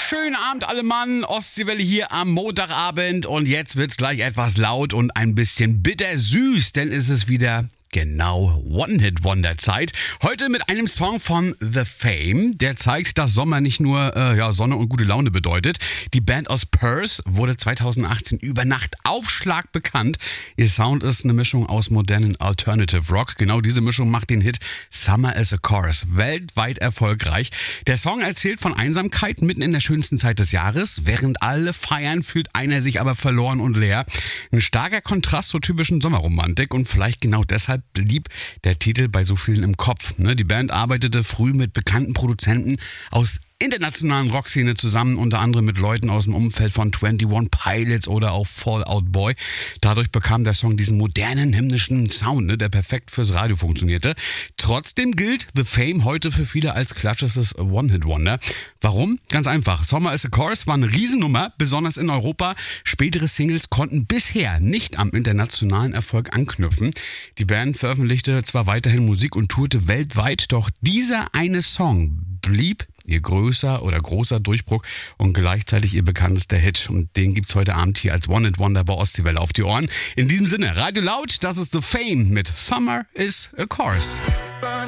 Schönen Abend alle Mann, Ostseewelle hier am Montagabend und jetzt wird's gleich etwas laut und ein bisschen bittersüß, denn es ist wieder genau One-Hit-Wonder-Zeit. Heute mit einem Song von The Fame, der zeigt, dass Sommer nicht nur Sonne und gute Laune bedeutet. Die Band aus Perth wurde 2018 über Nacht Aufschlag bekannt. Ihr Sound ist eine Mischung aus modernen Alternative Rock. Genau diese Mischung macht den Hit Summer is a Chorus weltweit erfolgreich. Der Song erzählt von Einsamkeit mitten in der schönsten Zeit des Jahres. Während alle feiern, fühlt einer sich aber verloren und leer. Ein starker Kontrast zur typischen Sommerromantik und vielleicht genau deshalb blieb der Titel bei so vielen im Kopf. Die Band arbeitete früh mit bekannten Produzenten aus internationalen Rockszene zusammen, unter anderem mit Leuten aus dem Umfeld von 21 Pilots oder auch Fall Out Boy. Dadurch bekam der Song diesen modernen, hymnischen Sound, der perfekt fürs Radio funktionierte. Trotzdem gilt The Fame heute für viele als klassisches One-Hit-Wonder. Warum? Ganz einfach. Summer is a Chorus war eine Riesennummer, besonders in Europa. Spätere Singles konnten bisher nicht am internationalen Erfolg anknüpfen. Die Band veröffentlichte zwar weiterhin Musik und tourte weltweit, doch dieser eine Song blieb ihr großer Durchbruch und gleichzeitig ihr bekanntester Hit. Und den gibt's heute Abend hier als One-Hit-Wonder bei Ostseewelle auf die Ohren. In diesem Sinne, Radio Laut, das ist The Fame mit Summer is a Chorus.